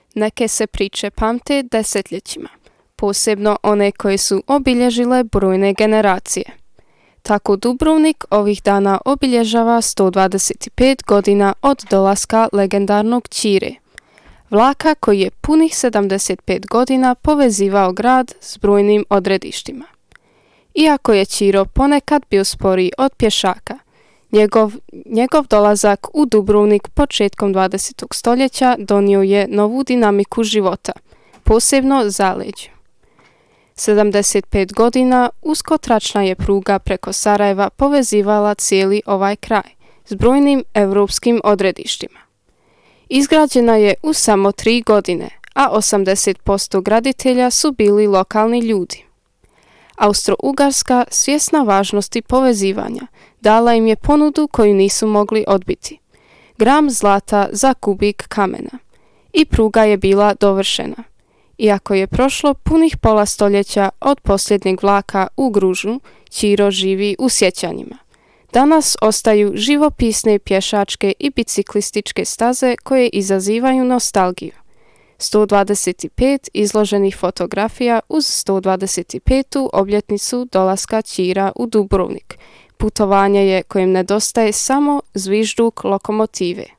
Neke se priče pamte desetljećima, posebno one koje su obilježile brojne generacije. Tako Dubrovnik ovih dana obilježava 125 godina od dolaska legendarnog Ćire, vlaka koji je punih 75 godina povezivao grad s brojnim odredištima. Iako je Ćiro ponekad bio sporiji od pješaka, njegov dolazak u Dubrovnik početkom 20. stoljeća donio je novu dinamiku života, posebno zaleđu. 75 godina uskotračna je pruga preko Sarajeva povezivala cijeli ovaj kraj s brojnim europskim odredištima. Izgrađena je u samo 3 godine, a 80% graditelja su bili lokalni ljudi. Austro-Ugarska, svjesna važnosti povezivanja, dala im je ponudu koju nisu mogli odbiti. Gram zlata za kubik kamena. I pruga je bila dovršena. Iako je prošlo punih pola stoljeća od posljednjeg vlaka u Gružu, Ćiro živi u sjećanjima. Danas ostaju živopisne pješačke i biciklističke staze koje izazivaju nostalgiju. 125 izloženih fotografija uz 125. obljetnicu dolaska Ćira u Dubrovnik. Putovanje je kojem nedostaje samo zvižduk lokomotive.